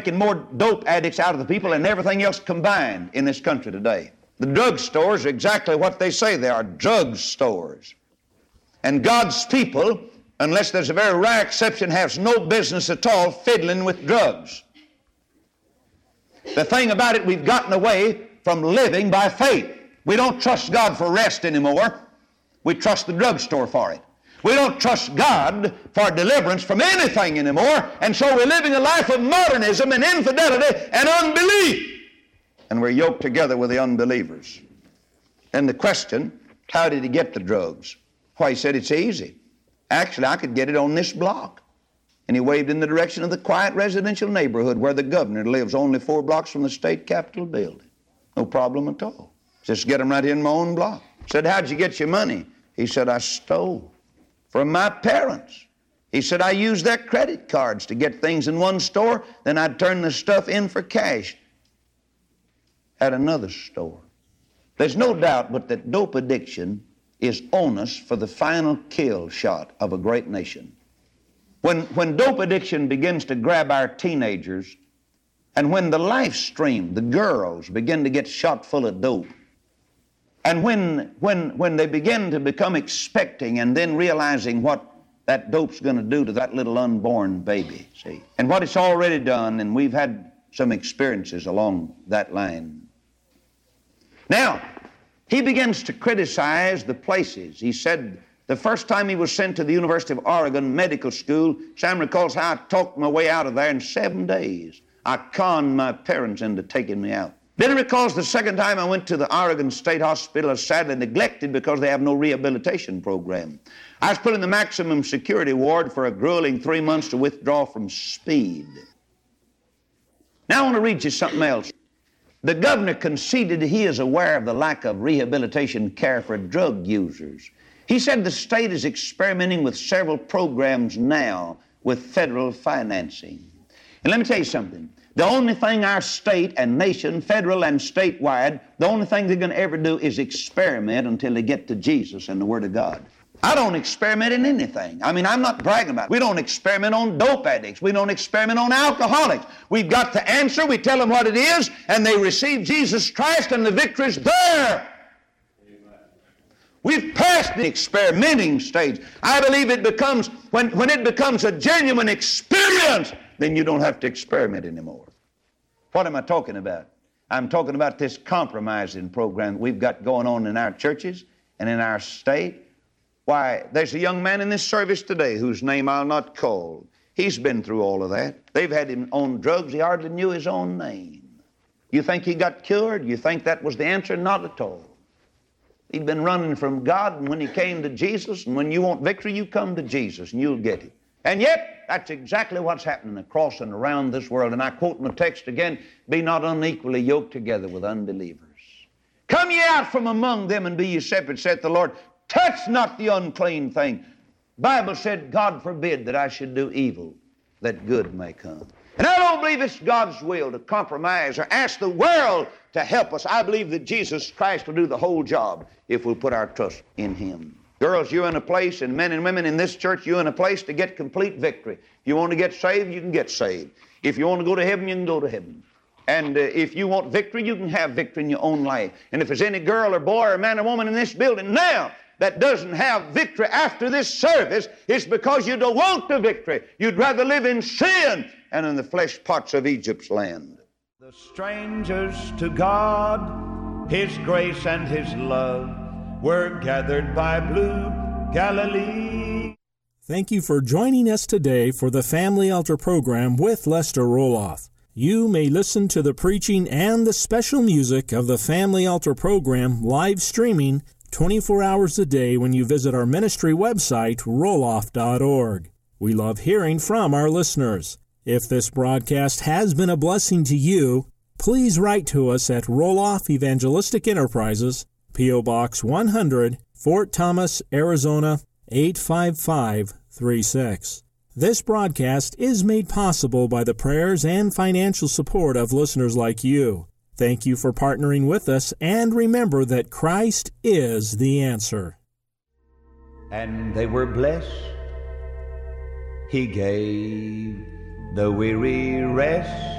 making more dope addicts out of the people than everything else combined in this country today. The drug stores are exactly what they say they are, drug stores. And God's people, unless there's a very rare exception, has no business at all fiddling with drugs. The thing about it, we've gotten away from living by faith. We don't trust God for rest anymore. We trust the drugstore for it. We don't trust God for deliverance from anything anymore, and so we're living a life of modernism and infidelity and unbelief. And we're yoked together with the unbelievers. And the question, how did he get the drugs? Why, he said it's easy. Actually, I could get it on this block. And he waved in the direction of the quiet residential neighborhood where the governor lives, only 4 blocks from the state capitol building. No problem at all. Just get them right in my own block. Said, how'd you get your money? He said, I stole from my parents. He said, I used their credit cards to get things in one store, then I'd turn the stuff in for cash at another store. There's no doubt but that dope addiction is onus for the final kill shot of a great nation. When dope addiction begins to grab our teenagers, and when the life stream, the girls, begin to get shot full of dope, and when they begin to become expecting and then realizing what that dope's going to do to that little unborn baby, see, and what it's already done, and we've had some experiences along that line. Now, he begins to criticize the places. He said the first time he was sent to the University of Oregon Medical School, Sam recalls how I talked my way out of there in 7 days. I conned my parents into taking me out. Then he recalls the second time I went to the Oregon State Hospital, I was sadly neglected because they have no rehabilitation program. I was put in the maximum security ward for a grueling 3 months to withdraw from speed. Now I want to read you something else. The governor conceded he is aware of the lack of rehabilitation care for drug users. He said the state is experimenting with several programs now with federal financing. And let me tell you something. The only thing our state and nation, federal and statewide, the only thing they're going to ever do is experiment until they get to Jesus and the Word of God. I don't experiment in anything. I mean, I'm not bragging about it. We don't experiment on dope addicts. We don't experiment on alcoholics. We've got the answer. We tell them what it is, and they receive Jesus Christ, and the victory's there. Amen. We've passed the experimenting stage. I believe it becomes, when it becomes a genuine experience, then you don't have to experiment anymore. What am I talking about? I'm talking about this compromising program that we've got going on in our churches and in our state. Why, there's a young man in this service today whose name I'll not call. He's been through all of that. They've had him on drugs. He hardly knew his own name. You think he got cured? You think that was the answer? Not at all. He'd been running from God, and when he came to Jesus, and when you want victory, you come to Jesus, and you'll get it. And yet, that's exactly what's happening across and around this world. And I quote my text again, be not unequally yoked together with unbelievers. Come ye out from among them and be ye separate, saith the Lord. Touch not the unclean thing. Bible said, God forbid that I should do evil, that good may come. And I don't believe it's God's will to compromise or ask the world to help us. I believe that Jesus Christ will do the whole job if we'll put our trust in Him. Girls, you're in a place, and men and women in this church, you're in a place to get complete victory. If you want to get saved, you can get saved. If you want to go to heaven, you can go to heaven. And if you want victory, you can have victory in your own life. And if there's any girl or boy or man or woman in this building now that doesn't have victory after this service, it's because you don't want the victory. You'd rather live in sin and in the flesh pots of Egypt's land. The strangers to God, His grace and His love, were gathered by blue Galilee. Thank you for joining us today for the Family Altar program with Lester Roloff. You may listen to the preaching and the special music of the Family Altar program live streaming 24 hours a day when you visit our ministry website, roloff.org. We love hearing from our listeners. If this broadcast has been a blessing to you, please write to us at Roloff Evangelistic Enterprises, P.O. Box 100, Fort Thomas, Arizona, 85536. This broadcast is made possible by the prayers and financial support of listeners like you. Thank you for partnering with us, and remember that Christ is the answer. And they were blessed. He gave the weary rest.